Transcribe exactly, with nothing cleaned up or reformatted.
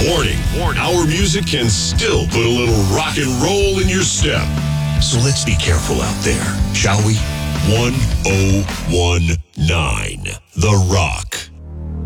Warning, warning, our music can still put a little rock and roll in your step. So let's be careful out there, shall we? one oh one nine The Rock.